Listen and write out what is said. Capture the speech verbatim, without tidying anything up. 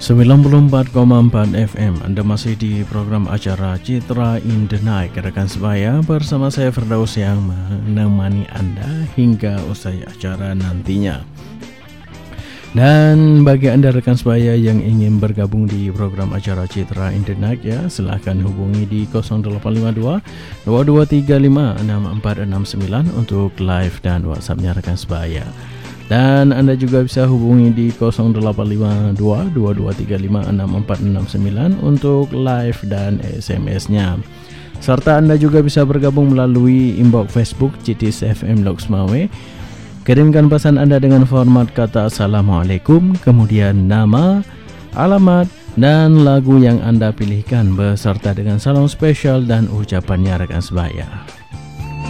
sembilan puluh empat koma empat F M. Anda masih di program acara Citra in the Night, rekan sebaya, bersama saya Firdaus yang menemani Anda hingga usai acara nantinya. Dan bagi Anda rekan sebaya yang ingin bergabung di program acara Citra in the Night, ya, silahkan hubungi di nol delapan lima dua, dua dua tiga lima, enam empat enam sembilan untuk live dan WhatsApp-nya rekan sebaya. Dan Anda juga bisa hubungi di nol delapan lima dua, dua dua tiga lima, enam empat enam sembilan untuk live dan S M S-nya. Serta Anda juga bisa bergabung melalui inbox Facebook Citis F M Loks Mawe. Kirimkan pesan Anda dengan format kata Assalamualaikum, kemudian nama, alamat, dan lagu yang Anda pilihkan beserta dengan salam spesial dan ucapannya rekan sebaya.